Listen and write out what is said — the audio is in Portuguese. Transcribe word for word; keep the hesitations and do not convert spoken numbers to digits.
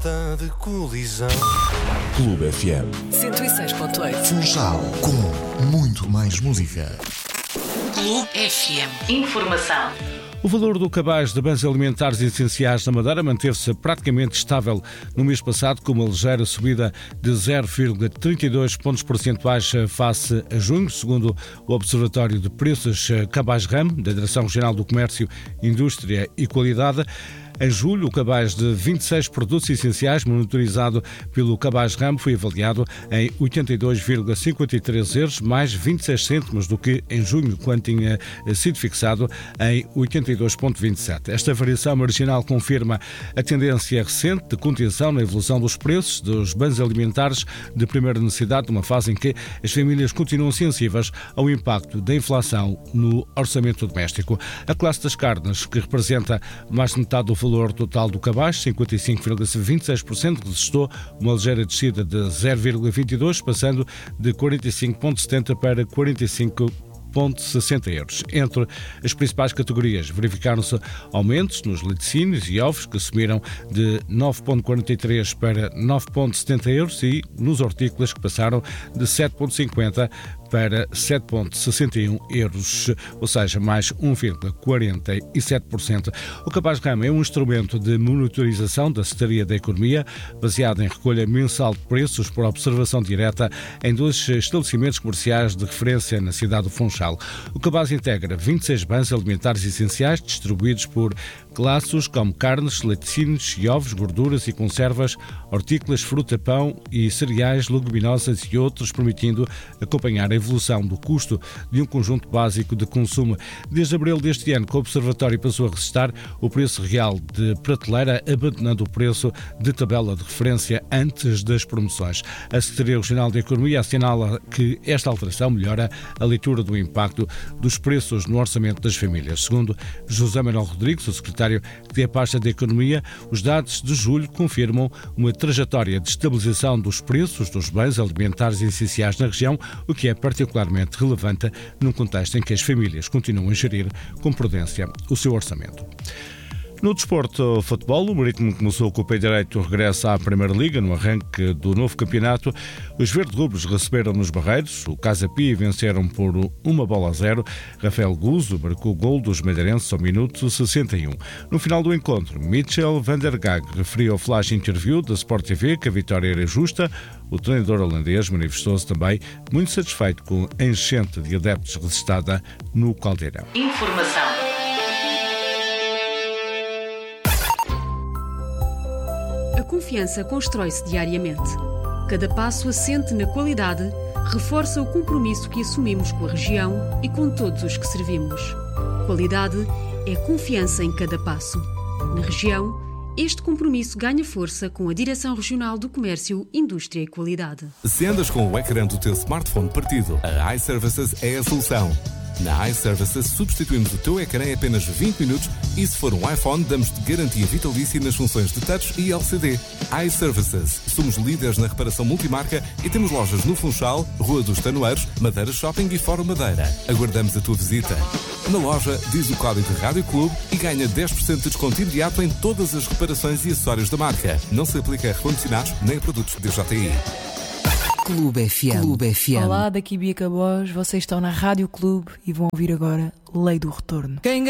de colisão. Clube F M cento e seis ponto oito. Funchal, com muito mais música. Clube F M. Informação. O valor do cabaz de bens alimentares essenciais na Madeira manteve-se praticamente estável no mês passado, com uma ligeira subida de zero vírgula trinta e dois pontos percentuais face a junho, segundo o Observatório de Preços Cabaz RAM, da Direção Regional do Comércio, Indústria e Qualidade. Em julho, o cabaz de vinte e seis produtos essenciais monitorizado pelo Cabaz RAM foi avaliado em oitenta e dois vírgula cinquenta e três euros, mais vinte e seis cêntimos do que em junho, quando tinha sido fixado em oitenta e dois vírgula vinte e sete. Esta variação marginal confirma a tendência recente de contenção na evolução dos preços dos bens alimentares de primeira necessidade, numa fase em que as famílias continuam sensíveis ao impacto da inflação no orçamento doméstico. A classe das carnes, que representa mais de metade do valor total do cabaz, cinquenta e cinco vírgula vinte e seis por cento, registrou uma ligeira descida de zero vírgula vinte e dois por cento, passando de quarenta e cinco vírgula setenta para quarenta e cinco vírgula sessenta euros. Entre as principais categorias, verificaram-se aumentos nos laticínios e ovos, que subiram de nove vírgula quarenta e três para nove vírgula setenta euros, e nos hortícolas, que passaram de sete vírgula cinquenta para sete vírgula sessenta e um euros, ou seja, mais um vírgula quarenta e sete por cento. O Cabaz RAM é um instrumento de monitorização da Secretaria da Economia, baseado em recolha mensal de preços por observação direta em dois estabelecimentos comerciais de referência na cidade do Funchal. O Cabaz integra vinte e seis bens alimentares essenciais distribuídos por classes como carnes, laticínios e ovos, gorduras e conservas, hortícolas, fruta, pão e cereais, leguminosas e outros, permitindo acompanhar a evolução do custo de um conjunto básico de consumo. Desde abril deste ano, que o Observatório passou a registrar o preço real de prateleira, abandonando o preço de tabela de referência antes das promoções. A Secretaria Regional da Economia assinala que esta alteração melhora a leitura do impacto dos preços no orçamento das famílias. Segundo José Manuel Rodrigues, o secretário que tem a pasta da Economia, os dados de julho confirmam uma trajetória de estabilização dos preços dos bens alimentares essenciais na região, o que é particularmente relevante num contexto em que as famílias continuam a gerir com prudência o seu orçamento. No desporto futebol, o Marítimo começou com o pé direito, regressa à Primeira Liga. No arranque do novo campeonato, os verde-rubros receberam nos Barreiros o Casa Pia e venceram por uma bola a zero. Rafael Guzo marcou o gol dos madeirenses ao minuto sessenta e um. No final do encontro, Mitchell van der Gag referiu ao Flash Interview da Sport T V que a vitória era justa. O treinador holandês manifestou-se também muito satisfeito com a enchente de adeptos registada no Caldeirão. Informação. A confiança constrói-se diariamente. Cada passo assente na qualidade reforça o compromisso que assumimos com a região e com todos os que servimos. Qualidade é confiança em cada passo. Na região, este compromisso ganha força com a Direção Regional do Comércio, Indústria e Qualidade. Se andas com o ecrã do teu smartphone partido, a iServices é a solução. Na iServices substituímos o teu ecrã em apenas vinte minutos e, se for um iPhone, damos-te garantia vitalícia nas funções de touch e L C D. iServices. Somos líderes na reparação multimarca e temos lojas no Funchal, Rua dos Tanoeiros, Madeira Shopping e Fórum Madeira. Aguardamos a tua visita. Na loja, diz o código Rádio Clube e ganha dez por cento de desconto imediato em todas as reparações e acessórios da marca. Não se aplica a recondicionados nem a produtos D J I. Clube F M. Clube F M. Olá, daqui Bia Cabós, vocês estão na Rádio Clube e vão ouvir agora Lei do Retorno. Quem